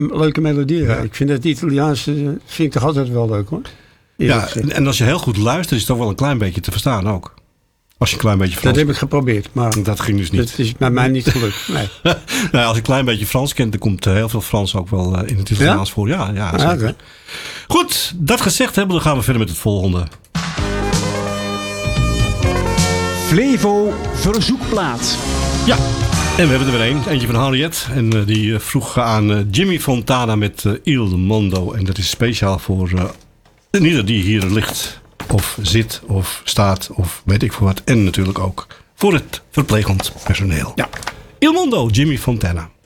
leuke melodieën. Ja. Ik vind het Italiaanse vind ik toch altijd wel leuk hoor. Ja, en als je heel goed luistert, is het toch wel een klein beetje te verstaan ook. Als je een klein beetje Frans... Dat heb ik geprobeerd, maar dat ging dus niet. dat is bij mij niet gelukt. Nee. Nou, als je een klein beetje Frans kent, dan komt heel veel Frans ook wel in het Italiaans voor. Ja, zeker. Okay. Goed, dat gezegd hebben, dan gaan we verder met het volgende. Flevo verzoekplaat. Ja, en we hebben er weer eentje van Henriette. En die vroeg aan Jimmy Fontana met Il Mondo. En dat is speciaal voor ieder die hier ligt, of zit, of staat, of weet ik veel wat. En natuurlijk ook voor het verplegend personeel. Ja. Il Mondo, Jimmy Fontana.